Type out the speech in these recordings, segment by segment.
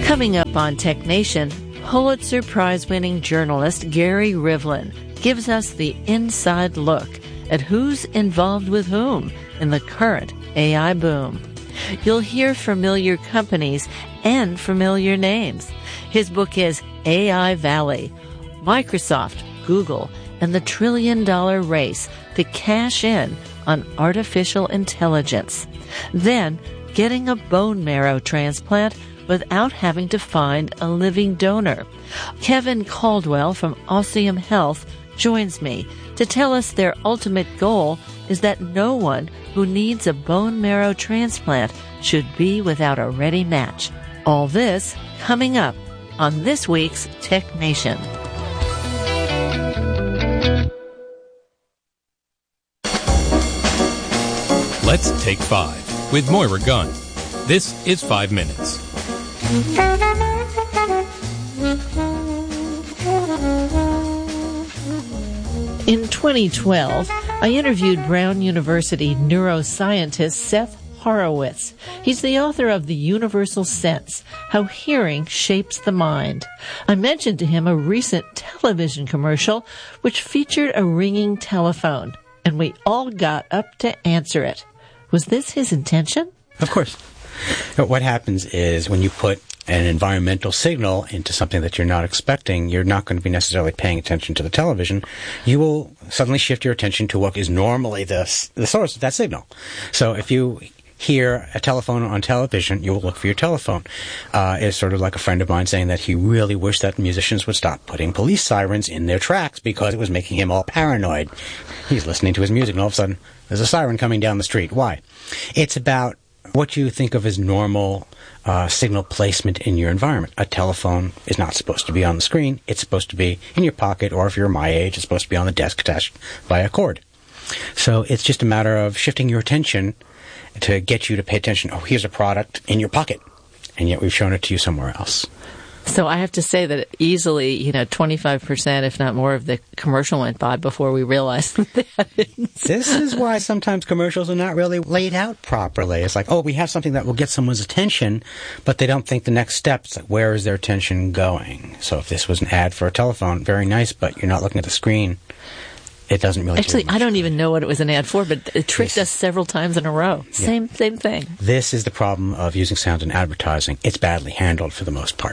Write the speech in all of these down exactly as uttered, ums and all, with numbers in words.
Coming up on Tech Nation, Pulitzer Prize-winning journalist Gary Rivlin gives us the inside look at who's involved with whom in the current A I boom. You'll hear familiar companies and familiar names. His book is A I Valley, Microsoft, Google, and the trillion-dollar race to cash in on artificial intelligence. Then, getting a bone marrow transplant without having to find a living donor. Kevin Caldwell from Ossium Health joins me to tell us their ultimate goal is that no one who needs a bone marrow transplant should be without a ready match. All this coming up on this week's Tech Nation. Let's take five with Moira Gunn. This is Five Minutes. In twenty twelve, I interviewed Brown University neuroscientist Seth Horowitz. He's the author of The Universal Sense, How Hearing Shapes the Mind. I mentioned to him a recent television commercial which featured a ringing telephone, and we all got up to answer it. Was this his intention? Of course. What happens is when you put an environmental signal into something that you're not expecting, you're not going to be necessarily paying attention to the television. You will suddenly shift your attention to what is normally the, the source of that signal. So if you hear a telephone on television, you will look for your telephone. Uh, it's sort of like a friend of mine saying that he really wished that musicians would stop putting police sirens in their tracks because it was making him all paranoid. He's listening to his music and all of a sudden there's a siren coming down the street. Why? It's about what you think of as normal uh, signal placement in your environment. A telephone is not supposed to be on the screen. It's supposed to be in your pocket, or if you're my age, it's supposed to be on the desk attached by a cord. So it's just a matter of shifting your attention to get you to pay attention. Oh, here's a product in your pocket, and yet we've shown it to you somewhere else. So I have to say that easily, you know, twenty-five percent, if not more, of the commercial went by before we realized that. This is why sometimes commercials are not really laid out properly. It's like, oh, we have something that will get someone's attention, but they don't think the next step. It's like, where is their attention going? So if this was an ad for a telephone, very nice, but you're not looking at the screen. It doesn't really. Actually, do much I don't good. even know what it was an ad for, but it tricked This- us several times in a row. Yeah. Same, same thing. This is the problem of using sound in advertising. It's badly handled for the most part.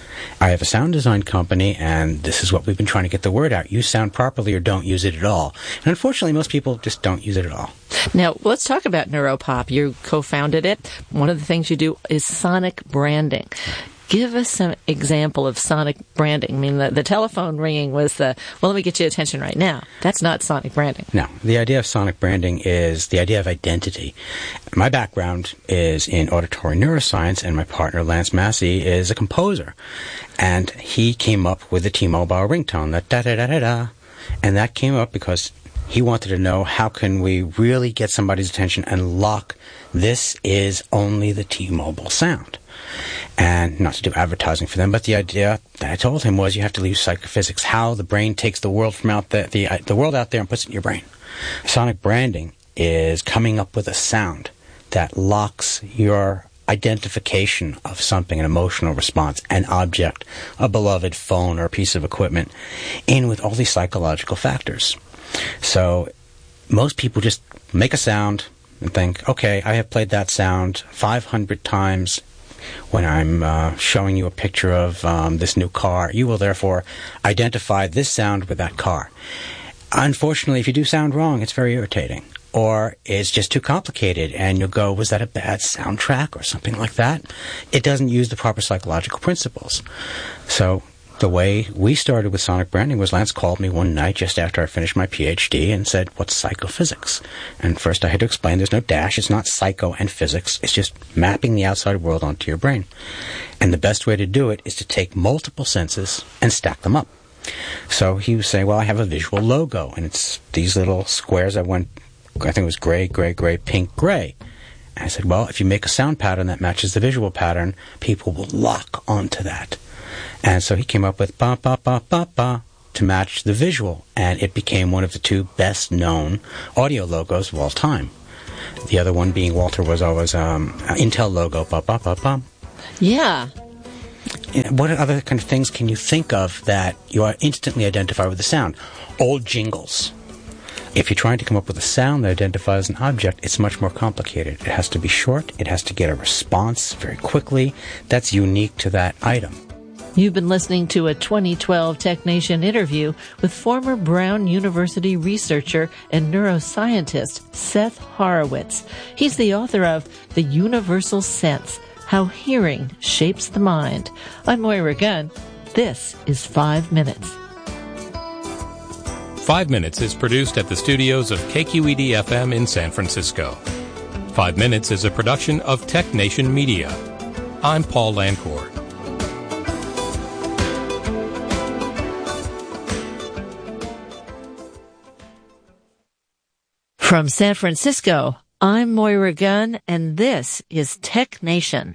I have a sound design company, and this is what we've been trying to get the word out. Use sound properly or don't use it at all. And unfortunately, most people just don't use it at all. Now, let's talk about Neuropop. You co-founded it. One of the things you do is sonic branding. Give us some example of sonic branding. I mean, the, the telephone ringing was the, well, let me get your attention right now. That's not sonic branding. No, the idea of sonic branding is the idea of identity. My background is in auditory neuroscience, and my partner, Lance Massey, is a composer. And he came up with the T-Mobile ringtone, that da-da-da-da-da. And that came up because he wanted to know, how can we really get somebody's attention and lock, this is only the T-Mobile sound. And not to do advertising for them, but the idea that I told him was you have to use psychophysics, how the brain takes the world from out the, the, uh, the world out there and puts it in your brain. Sonic branding is coming up with a sound that locks your identification of something, an emotional response, an object, a beloved phone or a piece of equipment, in with all these psychological factors. So most people just make a sound and think, okay, I have played that sound five hundred times when I'm uh, showing you a picture of um, this new car. You will therefore identify this sound with that car. Unfortunately, if you do sound wrong, it's very irritating. Or it's just too complicated, and you'll go, was that a bad soundtrack or something like that? It doesn't use the proper psychological principles. So the way we started with sonic branding was Lance called me one night just after I finished my P H D and said, what's psychophysics? And first I had to explain there's no dash. It's not psycho and physics. It's just mapping the outside world onto your brain. And the best way to do it is to take multiple senses and stack them up. So he was saying, well, I have a visual logo, and it's these little squares that went, I think it was gray, gray, gray, pink, gray. And I said, well, if you make a sound pattern that matches the visual pattern, people will lock onto that. And so he came up with ba ba ba ba ba to match the visual, and it became one of the two best known audio logos of all time. The other one being Walter was always um, Intel logo ba ba ba ba. Yeah. what other kind of things can you think of that you are instantly identify with the sound? Old jingles. If you're trying to come up with a sound that identifies an object, it's much more complicated. It has to be short. It has to get a response very quickly. That's unique to that item. You've been listening to a twenty twelve TechNation interview with former Brown University researcher and neuroscientist Seth Horowitz. He's the author of The Universal Sense, How Hearing Shapes the Mind. I'm Moira Gunn. This is Five Minutes. Five Minutes is produced at the studios of K Q E D F M in San Francisco. Five Minutes is a production of TechNation Media. I'm Paul Lancourt. From San Francisco, I'm Moira Gunn, and this is TechNation.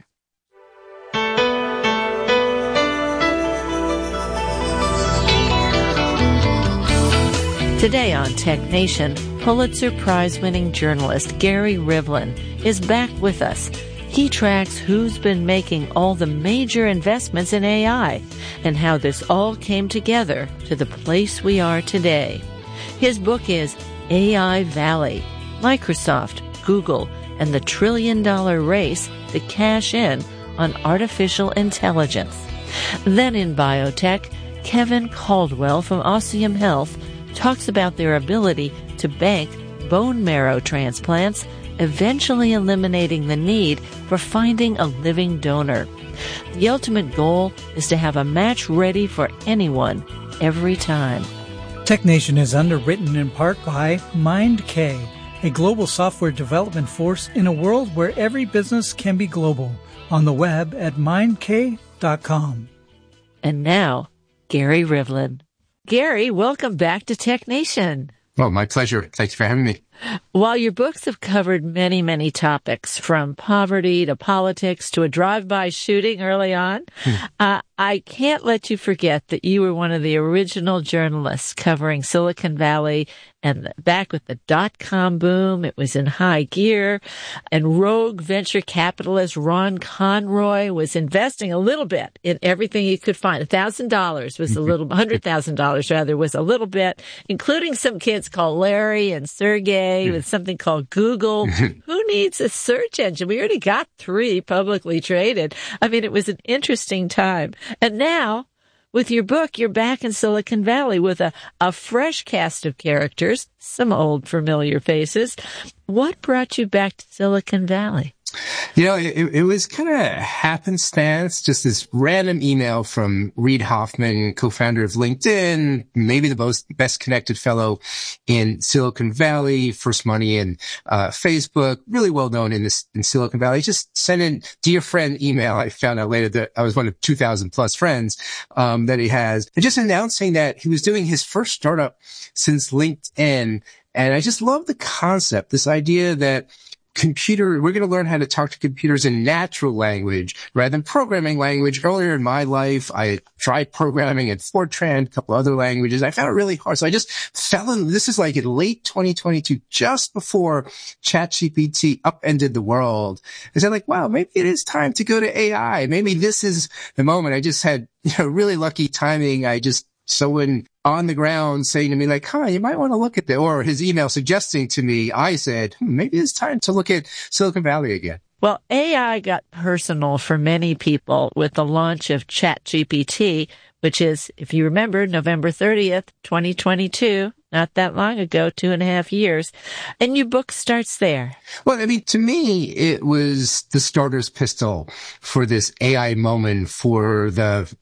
Today on TechNation, Pulitzer Prize-winning journalist Gary Rivlin is back with us. He tracks who's been making all the major investments in A I and how this all came together to the place we are today. His book is A I Valley, Microsoft, Google, and the trillion-dollar race to cash in on artificial intelligence. Then in biotech, Kevin Caldwell from Ossium Health talks about their ability to bank bone marrow transplants, eventually eliminating the need for finding a living donor. The ultimate goal is to have a match ready for anyone, every time. TechNation is underwritten in part by MindK, a global software development force in a world where every business can be global. On the web at mind k dot com. And now, Gary Rivlin. Gary, welcome back to TechNation. Well, my pleasure. Thanks for having me. While your books have covered many, many topics, from poverty to politics to a drive-by shooting early on, hmm. uh, I can't let you forget that you were one of the original journalists covering Silicon Valley, and back with the dot-com boom, it was in high gear, and rogue venture capitalist Ron Conroy was investing a little bit in everything he could find. A thousand dollars was a little, a hundred thousand dollars rather was a little bit, including some kids called Larry and Sergey with something called Google. Who needs a search engine? We already got three publicly traded. I mean, it was an interesting time. And now, with your book, you're back in Silicon Valley with a, a fresh cast of characters, some old familiar faces. What brought you back to Silicon Valley? You know, it, it was kind of happenstance, just this random email from Reid Hoffman, co-founder of LinkedIn, maybe the most best connected fellow in Silicon Valley, first money in uh, Facebook, really well known in this in Silicon Valley. Just sent in dear friend email. I found out later that I was one of two thousand plus friends um, that he has, and just announcing that he was doing his first startup since LinkedIn. And I just love the concept, this idea that computer, we're going to learn how to talk to computers in natural language rather than programming language. Earlier in my life, I tried programming in Fortran, a couple other languages. I found it really hard. So I just fell in, this is like in late twenty twenty-two, just before ChatGPT upended the world. I said like, wow, maybe it is time to go to A I. Maybe this is the moment. I just had, you know, really lucky timing. I just, someone on the ground saying to me like, huh, you might want to look at that, or his email suggesting to me, I said, hmm, maybe it's time to look at Silicon Valley again. Well, A I got personal for many people with the launch of ChatGPT, which is, if you remember, November thirtieth, twenty twenty-two, not that long ago, two and a half years. And your book starts there. Well, I mean, to me, it was the starter's pistol for this A I moment, for the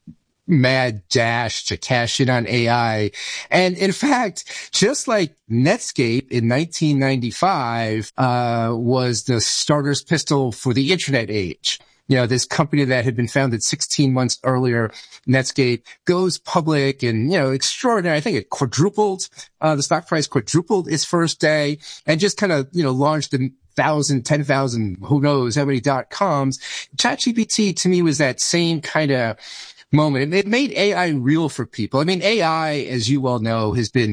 mad dash to cash in on A I. And in fact, just like Netscape in nineteen ninety-five, uh, was the starter's pistol for the internet age. You know, this company that had been founded sixteen months earlier, Netscape, goes public and, you know, extraordinary. I think it quadrupled, uh, the stock price quadrupled its first day and just kind of, you know, launched a thousand, ten thousand, who knows how many dot coms. ChatGPT to me was that same kind of moment. It made A I real for people. I mean, A I, as you well know, has been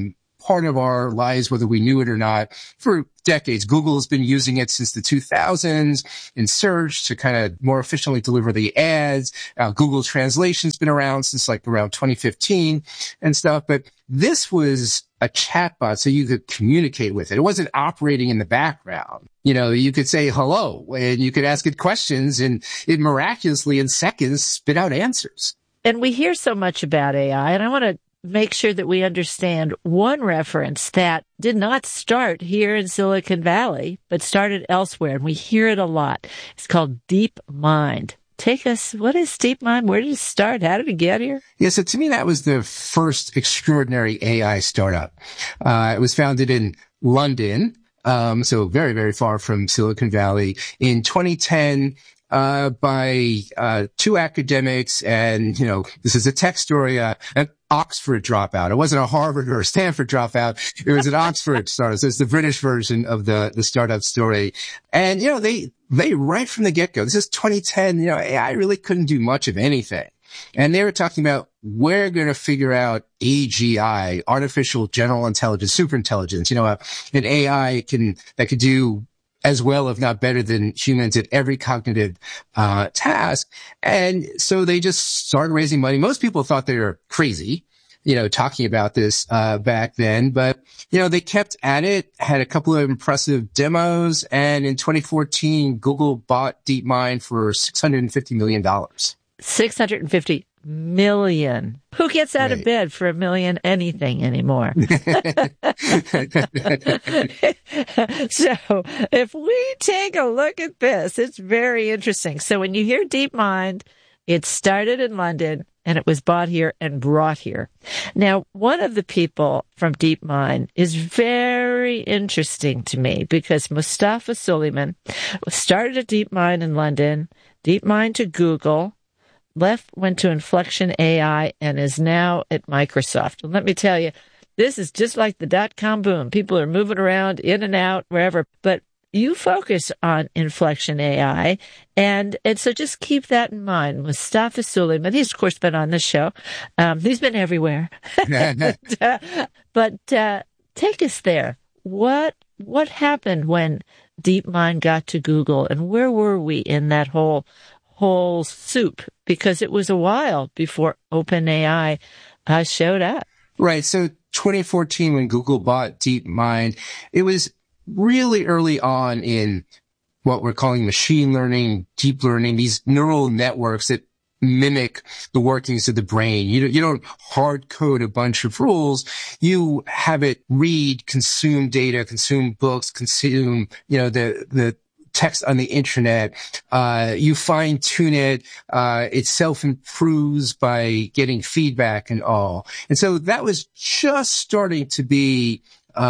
part of our lives, whether we knew it or not, for decades. Google has been using it since the two thousands in search to kind of more efficiently deliver the ads. Uh, Google Translation's been around since like around twenty fifteen and stuff. But this was a chatbot so you could communicate with it. It wasn't operating in the background. You know, you could say hello and you could ask it questions and it miraculously in seconds spit out answers. And we hear so much about A I, and I want to make sure that we understand one reference that did not start here in Silicon Valley, but started elsewhere, and we hear it a lot. It's called DeepMind. Take us, what is DeepMind? Where did it start? How did it get here? Yeah, so to me, that was the first extraordinary A I startup. Uh, it was founded in London, um, so very, very far from Silicon Valley. In twenty ten, uh, by, uh, two academics, and, you know, this is a tech story, uh, an Oxford dropout. It wasn't a Harvard or a Stanford dropout. It was an Oxford startup. So it's the British version of the, the startup story. And, you know, they, they right from the get-go, this is twenty ten, you know, A I really couldn't do much of anything. And they were talking about, we're going to figure out A G I, artificial general intelligence, superintelligence, you know, uh, an A I can, that could do as well, if not better than humans at every cognitive, uh, task. And so they just started raising money. Most people thought they were crazy, you know, talking about this, uh, back then, but, you know, they kept at it, had a couple of impressive demos. And in twenty fourteen, Google bought DeepMind for six hundred fifty million dollars. six hundred fifty million. Who gets out right. of bed for a million anything anymore? So if we take a look at this, it's very interesting. So when you hear DeepMind, it started in London and it was bought here and brought here. Now, one of the people from DeepMind is very interesting to me because Mustafa Suleyman started at DeepMind in London, DeepMind to Google, left, went to Inflection A I, and is now at Microsoft. And let me tell you, this is just like the dot-com boom. People are moving around in and out, wherever. But you focus on Inflection A I, and, and so just keep that in mind. Mustafa Suleyman, he's, of course, been on this show. Um, he's been everywhere. but uh, but uh, take us there. What what happened when DeepMind got to Google, and where were we in that whole whole soup? Because it was a while before OpenAI uh, showed up. Right. So twenty fourteen, when Google bought DeepMind, it was really early on in what we're calling machine learning, deep learning, these neural networks that mimic the workings of the brain. You don't, you don't hard code a bunch of rules. You have it read, consume data, consume books, consume, you know, the, the, text on the internet, uh, you fine tune it, uh, it self improves by getting feedback and all. And so that was just starting to be,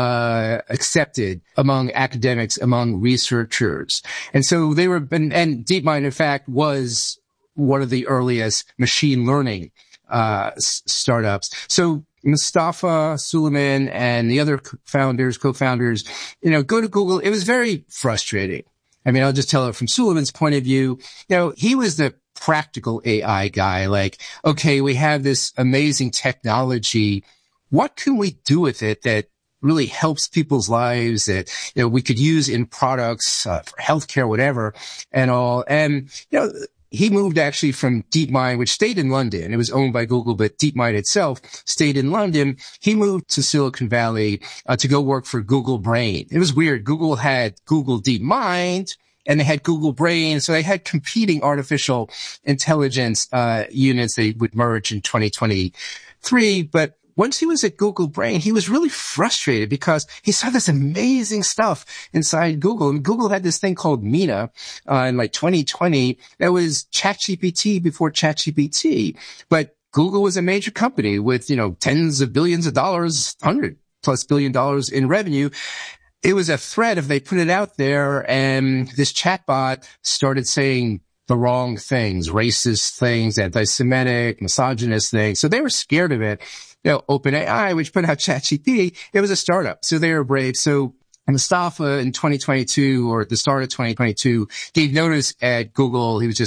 uh, accepted among academics, among researchers. And so they were, and, and DeepMind, in fact, was one of the earliest machine learning, uh, s- startups. So Mustafa Suleyman and the other founders, co-founders, you know, go to Google. It was very frustrating. I mean, I'll just tell it from Suleyman's point of view. You know, he was the practical A I guy. Like, okay, we have this amazing technology. What can we do with it that really helps people's lives, that, you know, we could use in products, uh, for healthcare, whatever, and all. And, you know, he moved actually from DeepMind, which stayed in London. It was owned by Google, but DeepMind itself stayed in London. He moved to Silicon Valley uh, to go work for Google Brain. It was weird. Google had Google DeepMind and they had Google Brain. So they had competing artificial intelligence uh units. They would merge in twenty twenty-three. But once he was at Google Brain, he was really frustrated because he saw this amazing stuff inside Google. And Google had this thing called Mina uh, in like twenty twenty that was ChatGPT before ChatGPT. But Google was a major company with, you know, tens of billions of dollars, hundred plus billion dollars in revenue. It was a threat if they put it out there, and this chatbot started saying the wrong things, racist things, anti-Semitic, misogynist things. So they were scared of it. You know, OpenAI, which put out ChatGPT, it was a startup. So they were brave. So Mustafa in twenty twenty-two, or at the start of twenty twenty-two, gave notice at Google. He was just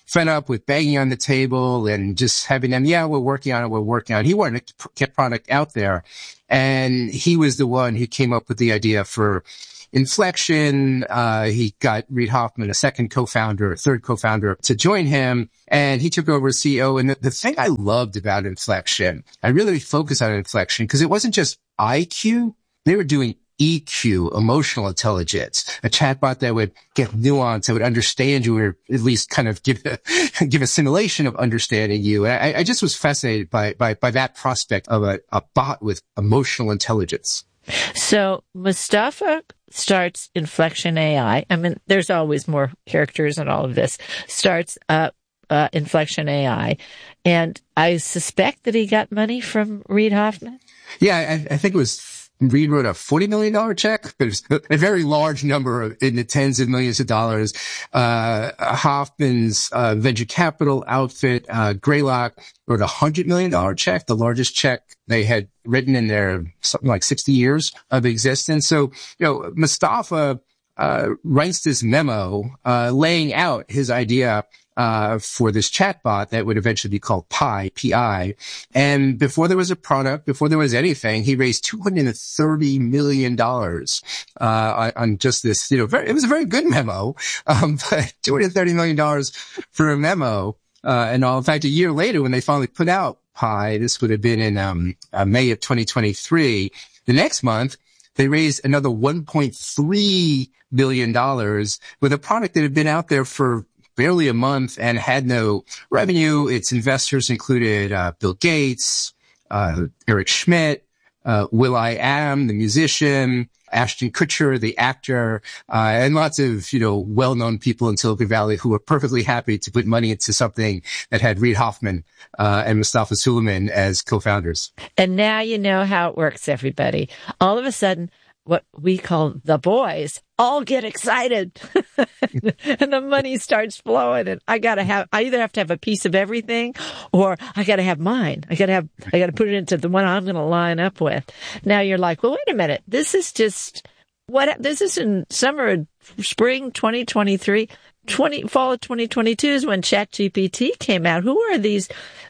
fed up with banging on the table and just having them, yeah, we're working on it, we're working on it. He wanted to get product out there. And he was the one who came up with the idea for Inflection. Uh, he got Reid Hoffman, a second co-founder, a third co-founder, to join him. And he took over as C E O. And the, the thing I loved about Inflection, I really focused on Inflection because it wasn't just I Q. They were doing E Q, emotional intelligence, a chatbot that would get nuance, that would understand you, or at least kind of give a, give a simulation of understanding you. And I, I just was fascinated by, by, by that prospect of a, a bot with emotional intelligence. So Mustafa starts Inflection A I. I mean, there's always more characters in all of this. Starts uh, uh, Inflection A I. And I suspect that he got money from Reid Hoffman. Yeah, I, I think it was Reid wrote a forty million dollars check, but it was a very large number of, in the tens of millions of dollars. Uh, Hoffman's, uh, venture capital outfit, uh, Greylock wrote a one hundred million dollars check, the largest check they had written in their something like sixty years of existence. So, you know, Mustafa, uh, writes this memo, uh, laying out his idea uh, for this chatbot that would eventually be called Pi, P I. And before there was a product, before there was anything, he raised two hundred thirty million dollars, uh, on just this, you know, very, it was a very good memo, um, but two hundred thirty million dollars for a memo, uh, and all. In fact, a year later, when they finally put out Pi, this would have been in, um, uh, May of twenty twenty-three, the next month, they raised another one point three billion dollars with a product that had been out there for barely a month and had no revenue. Its investors included uh, Bill Gates, uh, Eric Schmidt, uh, will.i.am, the musician, Ashton Kutcher, the actor, uh, and lots of, you know, well-known people in Silicon Valley who were perfectly happy to put money into something that had Reid Hoffman uh, and Mustafa Suleyman as co-founders. And now you know how it works, everybody. All of a sudden, what we call the boys all get excited and the money starts flowing, and I gotta have, I either have to have a piece of everything or I gotta have mine. I gotta have, I gotta put it into the one I'm gonna line up with. Now you're like, well, wait a minute. This is just what, this is in summer, spring twenty twenty-three, twenty, fall of twenty twenty-two is when ChatGPT came out. Who are these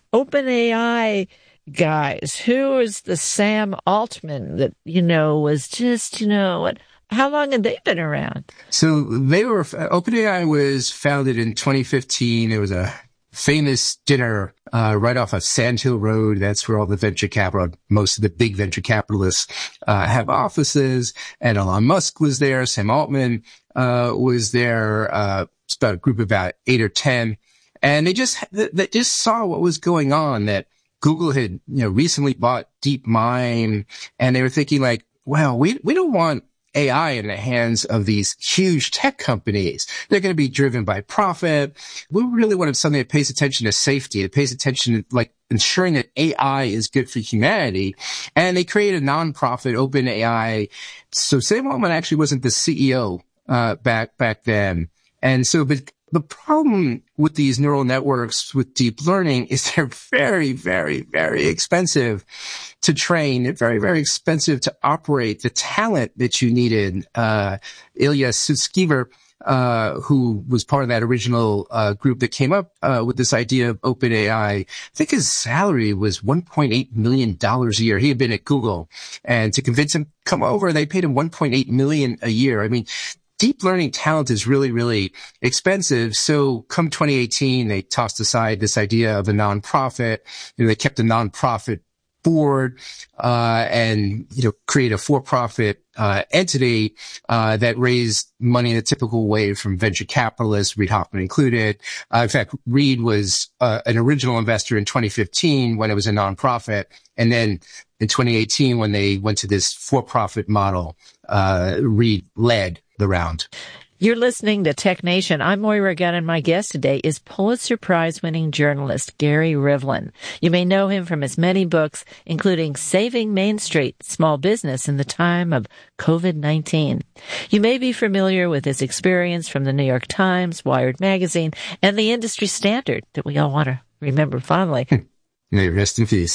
OpenAI guys? Who is the Sam Altman that, you know, was just, you know, what, how long had they been around? So they were, OpenAI was founded in twenty fifteen. There was a famous dinner, uh, right off of Sand Hill Road. That's where all the venture capital, most of the big venture capitalists, uh, have offices. And Elon Musk was there. Sam Altman, uh, was there. Uh, it's about a group of about eight or ten. And they just, they just saw what was going on, that Google had, you know, recently bought DeepMind, and they were thinking like, well, we, we don't want A I in the hands of these huge tech companies. They're going to be driven by profit. We really wanted something that pays attention to safety, that pays attention to like ensuring that A I is good for humanity. And they created a nonprofit, OpenAI. So Sam Altman actually wasn't the C E O, uh, back, back then. And so, but the problem with these neural networks with deep learning is they're very, very, very expensive to train. They're very, very expensive to operate. The talent that you needed, uh, Ilya Sutskever, uh, who was part of that original, uh, group that came up, uh, with this idea of OpenAI, I think his salary was one point eight million dollars a year. He had been at Google, and to convince him to come over, they paid him one point eight million dollars a year. I mean, deep learning talent is really, really expensive. So come twenty eighteen, they tossed aside this idea of a nonprofit. You know, they kept a nonprofit board, uh, and, you know, create a for-profit, uh, entity, uh, that raised money in a typical way from venture capitalists, Reid Hoffman included. Uh, in fact, Reid was, uh, an original investor in twenty fifteen when it was a nonprofit. And then in twenty eighteen, when they went to this for-profit model, uh, Reid led the round. You're listening to Tech Nation. I'm Moira Gunn, and my guest today is Pulitzer Prize-winning journalist Gary Rivlin. You may know him from his many books, including Saving Main Street, Small Business in the Time of COVID nineteen. You may be familiar with his experience from the New York Times, Wired Magazine, and the industry standard that we all want to remember fondly. May rest in peace.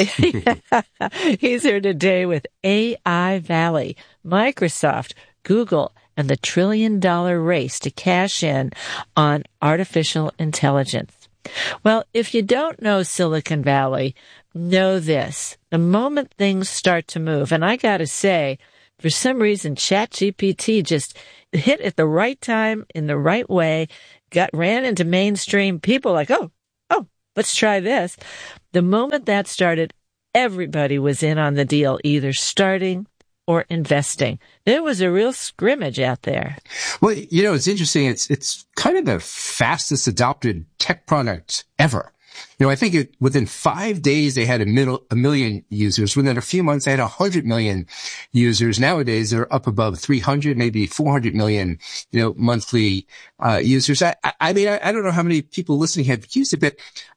He's here today with A I Valley, Microsoft, Google, and the trillion dollar race to cash in on artificial intelligence. Well, if you don't know Silicon Valley, know this. The moment things start to move, and I got to say, for some reason, ChatGPT just hit at the right time, in the right way, got ran into mainstream. People like, oh, oh, let's try this. The moment that started, everybody was in on the deal, either starting or investing. There was a real scrimmage out there. Well, you know, it's interesting. It's it's kind of the fastest adopted tech product ever. You know, I think it, within five days they had a, middle, a million users. Within a few months they had a hundred million users. Nowadays they're up above three hundred, maybe four hundred million, you know, monthly uh, users. I, I mean, I, I don't know how many people listening have used it, but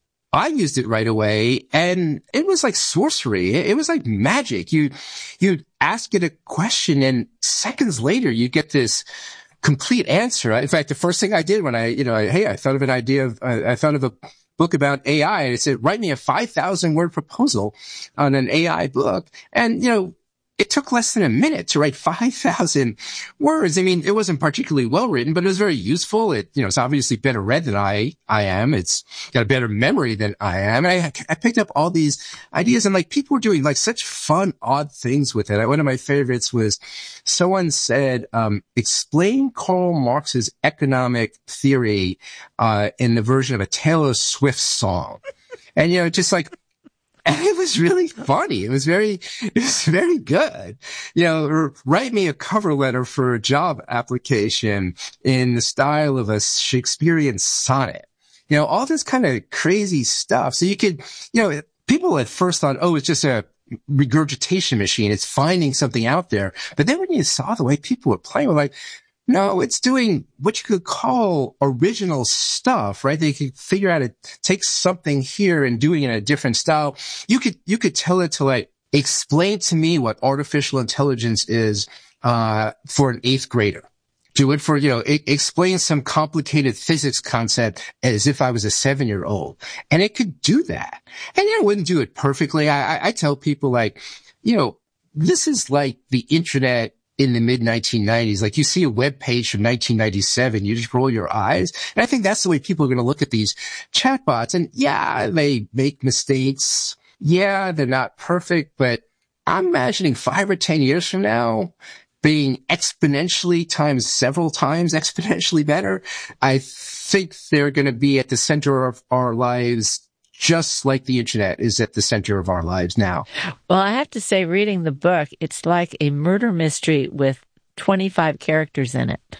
I used it right away, and it was like sorcery. It was like magic. You, you ask it a question, and seconds later, you get this complete answer. In fact, the first thing I did when I, you know, I, hey, I thought of an idea of, I, I thought of a book about A I, and it said, write me a five thousand word proposal on an A I book. And, you know, it took less than a minute to write five thousand words. I mean, it wasn't particularly well written, but it was very useful. It, you know, it's obviously better read than I, I am. It's got a better memory than I am. And I, I picked up all these ideas, and like people were doing like such fun, odd things with it. One of my favorites was someone said, um, explain Karl Marx's economic theory, uh, in the version of a Taylor Swift song. And, you know, just like, and it was really funny. It was very, it was very good. You know, write me a cover letter for a job application in the style of a Shakespearean sonnet. You know, all this kind of crazy stuff. So you could, you know, people at first thought, oh, it's just a regurgitation machine. It's finding something out there. But then when you saw the way people were playing, we're like, no, it's doing what you could call original stuff, right? They could figure out to take something here and doing it in a different style. You could, you could tell it to like, explain to me what artificial intelligence is, uh, for an eighth grader. Do it for, you know, it, explain some complicated physics concept as if I was a seven year old. And it could do that. And you know, it wouldn't do it perfectly. I, I, I tell people like, you know, this is like the internet in the mid nineteen nineties. Like you see a web page from nineteen ninety-seven, you just roll your eyes. And I think that's the way people are going to look at these chatbots. And yeah, they make mistakes. Yeah, they're not perfect, but I'm imagining five or ten years from now being exponentially times several times exponentially better. I think they're going to be at the center of our lives, just like the internet is at the center of our lives now. Well, I have to say, reading the book, it's like a murder mystery with twenty-five characters in it.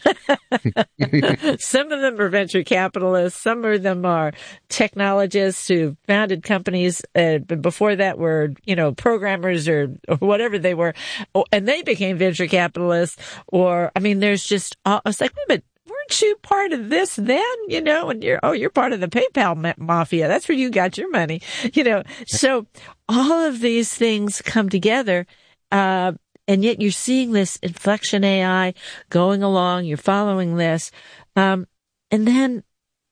Some of them are venture capitalists. Some of them are technologists who founded companies. Uh, before that were, you know, programmers or, or whatever they were. And they became venture capitalists. Or, I mean, there's just, I was like, wait a minute. Weren't you part of this then? You know, and you're, oh, you're part of the PayPal ma- mafia. That's where you got your money, you know. So all of these things come together, uh, and yet you're seeing this inflection A I going along. You're following this. Um, and then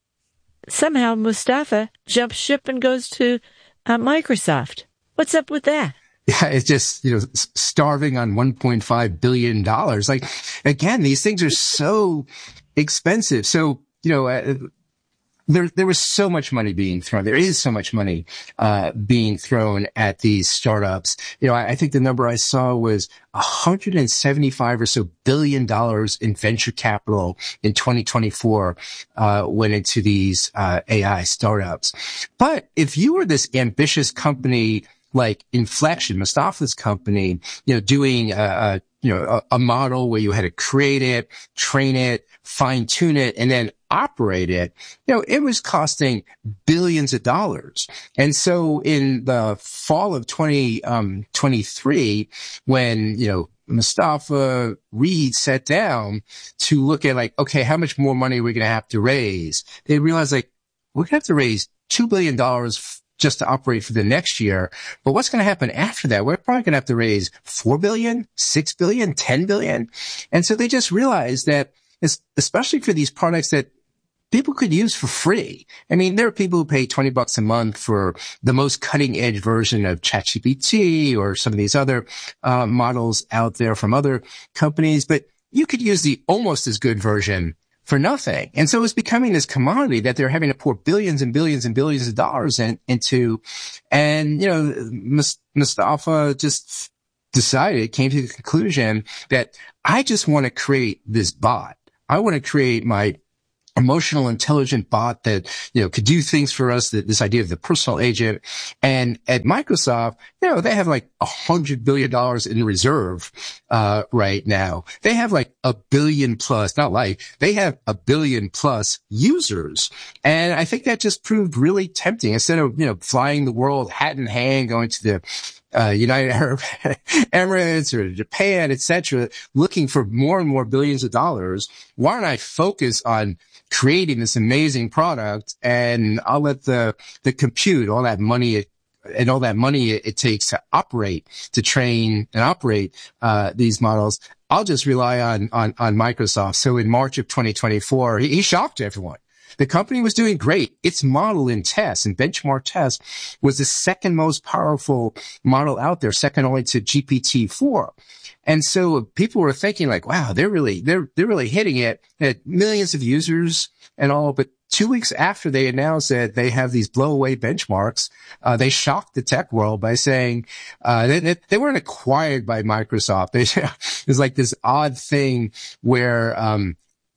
somehow Mustafa jumps ship and goes to uh, Microsoft. What's up with that? Yeah, it's just, you know, starving on one point five billion dollars. Like, again, these things are so expensive. So, you know, uh, there, there was so much money being thrown. There is so much money, uh, being thrown at these startups. You know, I, I think the number I saw was one hundred seventy-five or so billion dollars in venture capital in twenty twenty-four, uh, went into these, uh, A I startups. But if you were this ambitious company, like Inflection, Mustafa's company, you know, doing a, a you know, a, a model where you had to create it, train it, fine tune it, and then operate it, you know, it was costing billions of dollars. And so in the fall of twenty twenty-three, when, you know, Mustafa Reed sat down to look at like, okay, how much more money are we going to have to raise? They realized like, we're going to have to raise two billion dollars just to operate for the next year. But what's going to happen after that? We're probably going to have to raise four billion, six billion, ten billion. And so they just realized that, especially for these products that people could use for free. I mean, there are people who pay twenty bucks a month for the most cutting edge version of ChatGPT or some of these other uh, models out there from other companies, but you could use the almost as good version for nothing. And so it's becoming this commodity that they're having to pour billions and billions and billions of dollars in, into. And, you know, Mustafa just decided, came to the conclusion that I just want to create this bot. I want to create my emotional intelligent bot that, you know, could do things for us, that this idea of the personal agent. And at Microsoft, you know, they have like a hundred billion dollars in reserve, uh, right now. They have like a billion plus, not like, they have a billion plus users. And I think that just proved really tempting. Instead of, you know, flying the world hat in hand, going to the Uh, United Arab Emirates or Japan, et cetera, looking for more and more billions of dollars, why don't I focus on creating this amazing product, and I'll let the, the compute, all that money and all that money it, it takes to operate, to train and operate, uh, these models, I'll just rely on, on, on Microsoft. So in March of twenty twenty-four, he, he shocked everyone. The company was doing great. Its model in tests and benchmark tests was the second most powerful model out there, second only to G P T four. And so people were thinking like, wow, they're really, they're, they're really hitting it. They had millions of users and all, but two weeks after they announced that they have these blow away benchmarks, uh, they shocked the tech world by saying, uh, they, they weren't acquired by Microsoft. They, it was like this odd thing where, um,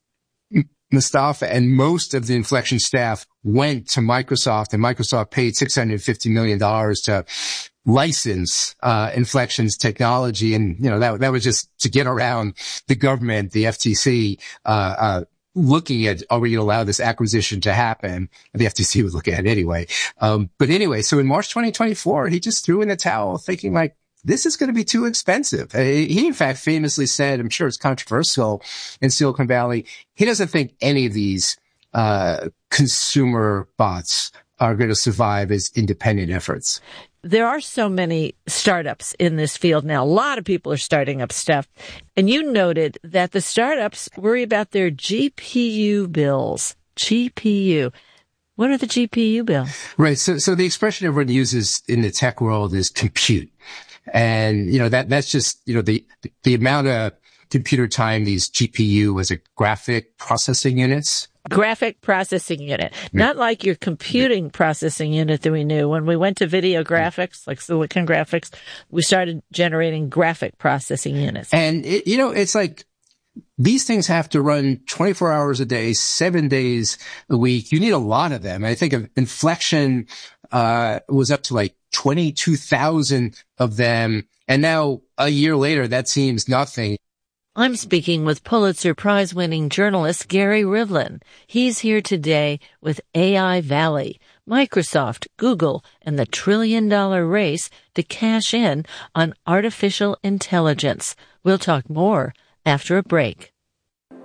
Mustafa and most of the Inflection staff went to Microsoft, and Microsoft paid six hundred fifty million dollars to license, uh, Inflection's technology. And, you know, that, that was just to get around the government, the F T C, uh, uh, looking at, are we going to allow this acquisition to happen? The F T C would look at it anyway. Um, but anyway, so in March twenty twenty-four, he just threw in the towel thinking like, this is going to be too expensive. He, in fact, famously said, I'm sure it's controversial in Silicon Valley, he doesn't think any of these uh consumer bots are going to survive as independent efforts. There are so many startups in this field now. A lot of people are starting up stuff. And you noted that the startups worry about their G P U bills. G P U. What are the G P U bills? Right. So, so the expression everyone uses in the tech world is compute. And, you know, that, that's just, you know, the, the amount of computer time these G P U, was it graphic processing units? Graphic processing unit. Not like your computing processing unit that we knew. When we went to video graphics, like Silicon Graphics, we started generating graphic processing units. And, it, you know, it's like, these things have to run twenty-four hours a day, seven days a week. You need a lot of them. I think of Inflection, uh, was up to like twenty-two thousand of them. And now a year later, that seems nothing. I'm speaking with Pulitzer Prize-winning journalist Gary Rivlin. He's here today with A I Valley, Microsoft, Google, and the trillion-dollar race to cash in on artificial intelligence. We'll talk more after a break.